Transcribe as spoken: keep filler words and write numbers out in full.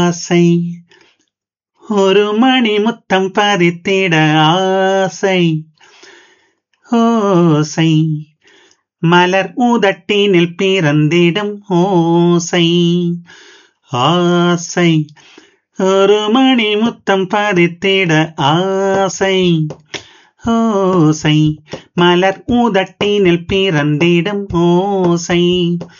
ஆசை ஒரு மணி முத்தம் பதித்திட ஆசை ஓசை மலர் உதட்டினில் பிறந்திடும் ஓசை ஆசை ஒரு மணி முத்தம் பதித்திட ஆசை ஓசை மலர் உதட்டினில் பிறந்திடும் ஓசை